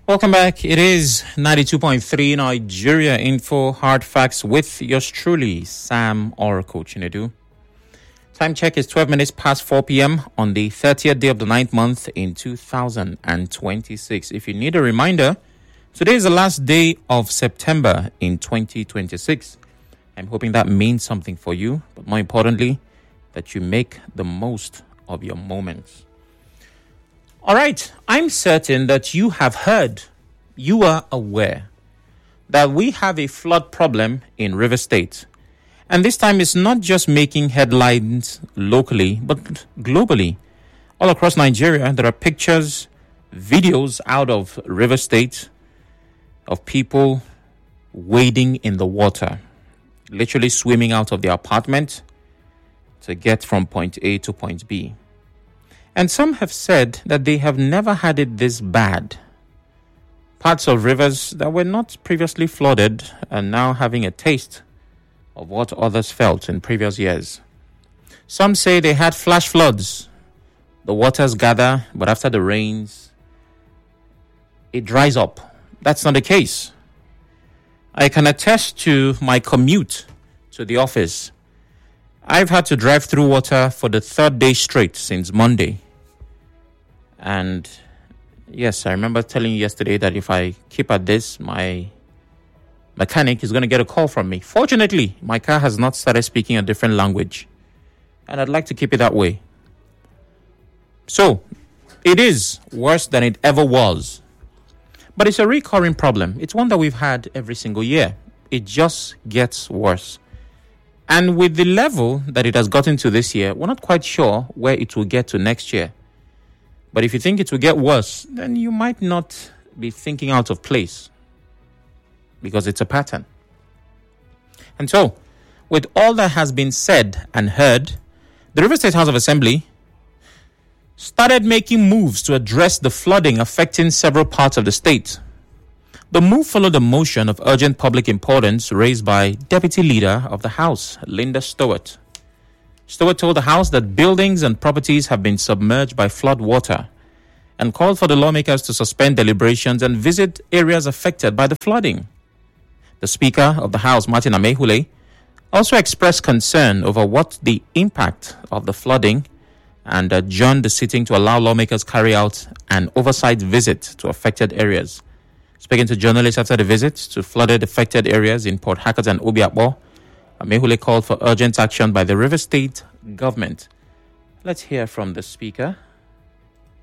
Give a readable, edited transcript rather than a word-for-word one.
Welcome back. It is 92.3 Nigeria Info Hard Facts with yours truly, Sam Oracle Chinedu. Time check is 12 minutes past 4 p.m. on the 30th day of the 9th month in 2026. If you need a reminder, today is the last day of September in 2026. I'm hoping that means something for you, but more importantly, that you make the most of your moments. All right, I'm certain that you have heard, you are aware that we have a flood problem in River State. And this time it's not just making headlines locally, but globally. All across Nigeria, there are pictures, videos out of River State of people wading in the water, literally swimming out of their apartment to get from point A to point B. And some have said that they have never had it this bad. Parts of rivers that were not previously flooded are now having a taste of what others felt in previous years. Some say they had flash floods. The waters gather, but after the rains, it dries up. That's not the case. I can attest to my commute to the office. I've had to drive through water for the third day straight since Monday. And yes, I remember telling you yesterday that if I keep at this, my mechanic is going to get a call from me. Fortunately, my car has not started speaking a different language. And I'd like to keep it that way. So, it is worse than it ever was. But it's a recurring problem. It's one that we've had every single year. It just gets worse. And with the level that it has gotten to this year, we're not quite sure where it will get to next year. But if you think it will get worse, then you might not be thinking out of place, because it's a pattern. And so, with all that has been said and heard, the River State House of Assembly started making moves to address the flooding affecting several parts of the state. The move followed a motion of urgent public importance raised by Deputy Leader of the House, Linda Stewart. Stewart told the House that buildings and properties have been submerged by flood water and called for the lawmakers to suspend deliberations and visit areas affected by the flooding. The Speaker of the House, Martin Amaewhule, also expressed concern over what the impact of the flooding and adjourned the sitting to allow lawmakers carry out an oversight visit to affected areas. Speaking to journalists after the visit to flooded affected areas in Port Harcourt and Obiakpo, Amaewhule called for urgent action by the River State government. Let's hear from the Speaker